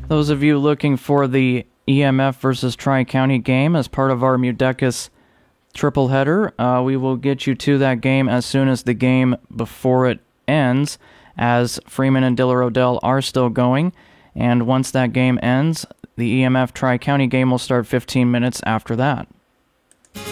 Those of you looking for the EMF versus Tri-County game as part of our Mudecas triple header, we will get you to that game as soon as the game before it ends, as Freeman and Diller Odell are still going, and once that game ends, the EMF Tri-County game will start 15 minutes after that.